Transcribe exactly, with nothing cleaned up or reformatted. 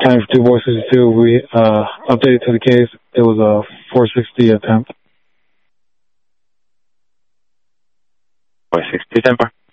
County for two Boy sixty-two, we uh, updated to the case. It was a four sixty attempt. four sixty temper.